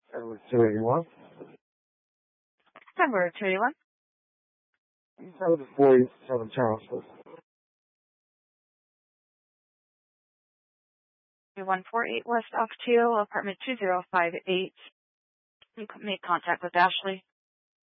Edward 281. Edward 281. You said the 47 Charles, please. 2148 West Ocotillo, apartment 2058. You make contact with Ashley.